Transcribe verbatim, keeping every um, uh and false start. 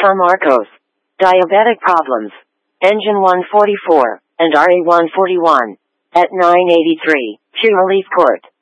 Alpha Marcos. Diabetic problems. Engine one forty-four, and R E one forty-one. At nine eighty-three, Pure Relief Court.